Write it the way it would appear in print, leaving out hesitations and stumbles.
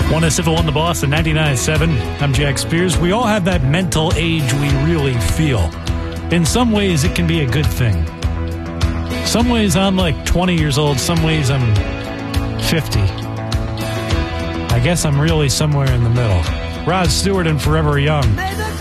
107.1 The Boss and 99.7. I'm Jack Spears. We all have that mental age we really feel. In some ways, it can be a good thing. Some ways I'm like 20 years old. Some ways I'm 50. I guess I'm really somewhere in the middle. Rod Stewart and Forever Young.